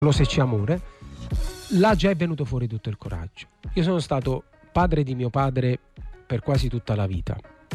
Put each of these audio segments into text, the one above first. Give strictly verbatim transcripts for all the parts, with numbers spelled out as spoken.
se c'è amore, là già è venuto fuori tutto il coraggio. Io sono stato padre di mio padre per quasi tutta la vita,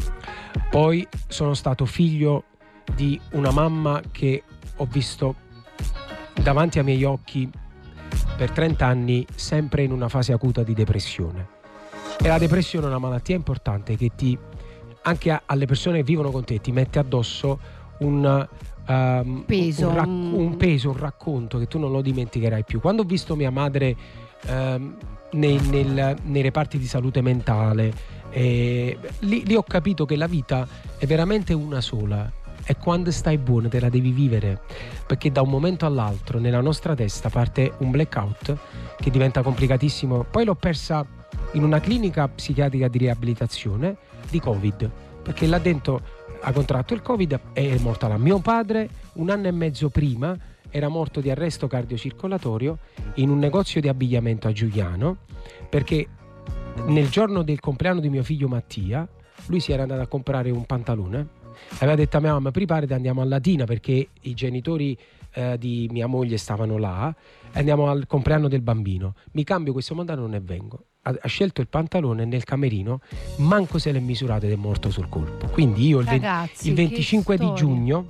poi sono stato figlio di una mamma che ho visto davanti ai miei occhi per trenta anni sempre in una fase acuta di depressione, e la depressione è una malattia importante che ti, anche alle persone che vivono con te, ti mette addosso un Um, peso. Un, rac- un peso, un racconto che tu non lo dimenticherai più. Quando ho visto mia madre um, nei, nel, nei reparti di salute mentale, eh, lì, lì ho capito che la vita è veramente una sola, e quando stai buono te la devi vivere, perché da un momento all'altro nella nostra testa parte un blackout che diventa complicatissimo. Poi l'ho persa in una clinica psichiatrica di riabilitazione di Covid, perché là dentro ha contratto il Covid e è morta là. Mio padre un anno e mezzo prima era morto di arresto cardiocircolatorio in un negozio di abbigliamento a Giuliano, perché nel giorno del compleanno di mio figlio Mattia lui si era andato a comprare un pantalone, aveva detto a mia mamma: preparati, andiamo a Latina, perché i genitori eh, di mia moglie stavano là, e andiamo al compleanno del bambino, mi cambio questo pantalone e vengo. Ha scelto il pantalone nel camerino, manco se l'è misurato ed è morto sul colpo. Quindi io il, Ragazzi, il venticinque di giugno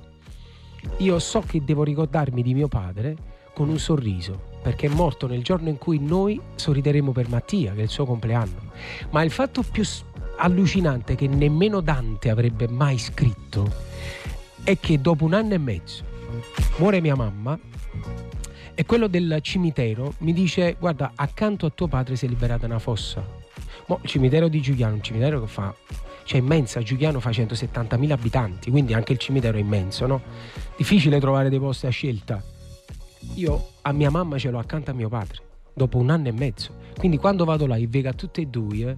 io so che devo ricordarmi di mio padre con un sorriso, perché è morto nel giorno in cui noi sorrideremo per Mattia, che è il suo compleanno. Ma il fatto più allucinante, che nemmeno Dante avrebbe mai scritto, è che dopo un anno e mezzo muore mia mamma, e quello del cimitero mi dice: guarda, accanto a tuo padre si è liberata una fossa. Mo, il cimitero di Giuliano, un cimitero che fa, cioè immensa, Giuliano fa centosettantamila abitanti, quindi anche il cimitero è immenso, no? Difficile trovare dei posti a scelta. Io a mia mamma ce l'ho accanto a mio padre dopo un anno e mezzo, quindi quando vado là e vedo tutte e due,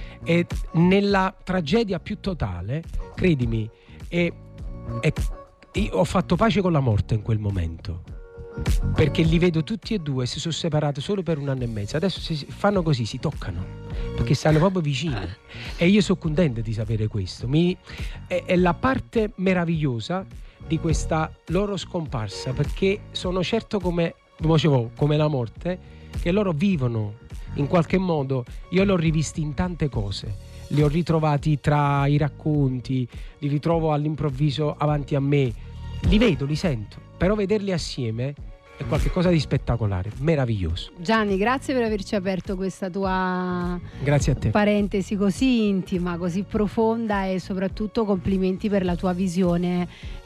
e nella tragedia più totale, credimi, e, e, io ho fatto pace con la morte in quel momento, perché li vedo tutti e due, si sono separati solo per un anno e mezzo, adesso si fanno così, si toccano, perché stanno proprio vicini, e io sono contento di sapere questo. Mi, è, è la parte meravigliosa di questa loro scomparsa, perché sono certo, come dicevo, come la morte, che loro vivono in qualche modo. Io li ho rivisti in tante cose, li ho ritrovati tra i racconti, li ritrovo all'improvviso avanti a me, li vedo, li sento, però vederli assieme è qualcosa di spettacolare, meraviglioso. Gianni, grazie per averci aperto questa tua grazie a te. parentesi così intima, così profonda, e soprattutto complimenti per la tua visione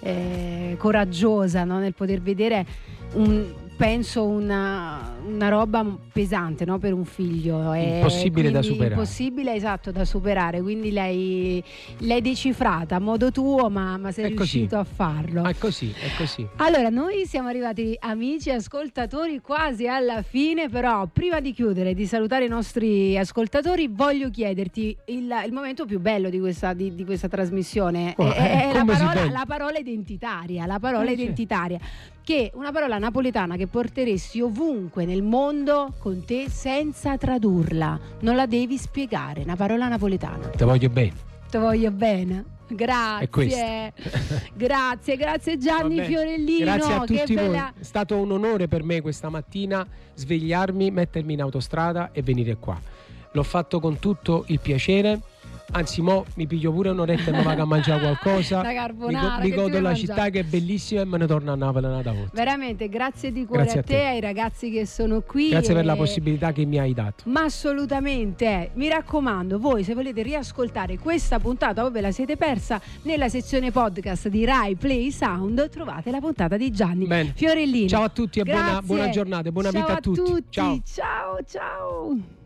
eh, coraggiosa, no? Nel poter vedere un, penso una, una roba pesante, no? Per un figlio è impossibile da superare, impossibile, esatto, da superare, quindi lei l'hai decifrata a modo tuo, ma, ma sei è riuscito così. a farlo. È così, è così. Allora, noi siamo arrivati, amici ascoltatori, quasi alla fine, però prima di chiudere e di salutare i nostri ascoltatori, voglio chiederti il, il momento più bello di questa, di, di questa trasmissione. Oh, è, eh, è la, come si parola, vede? la parola identitaria, la parola Eh, sì. identitaria, che è una parola napoletana che porteresti ovunque nel mondo con te senza tradurla, non la devi spiegare, una parola napoletana. Te voglio bene. Te voglio bene. Grazie, grazie, grazie Gianni Fiorellino. Grazie a tutti che voi. bella... È stato un onore per me questa mattina svegliarmi, mettermi in autostrada e venire qua. L'ho fatto con tutto il piacere. Anzi, mo mi piglio pure un'oretta e mi vado a mangiare qualcosa. La carbonara, mi, che go- mi ti godo la vuoi città mangiare? che è bellissima, e me ne torno a Napoli un'altra volta. Veramente, grazie di cuore Grazie a a te, te. ai ragazzi che sono qui. Grazie e... per la possibilità che mi hai dato. Ma assolutamente, mi raccomando, voi se volete riascoltare questa puntata o ve la siete persa, nella sezione podcast di Rai Play Sound trovate la puntata di Gianni Bene. Fiorellino. Ciao a tutti e buona, Grazie. buona giornata e buona Ciao vita a tutti. tutti. Ciao. Ciao, ciao.